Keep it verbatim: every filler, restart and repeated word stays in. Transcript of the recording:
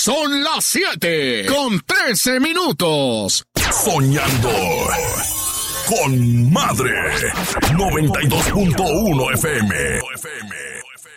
Son las siete con trece minutos. Soñando con Madre. noventa y dos punto uno F M.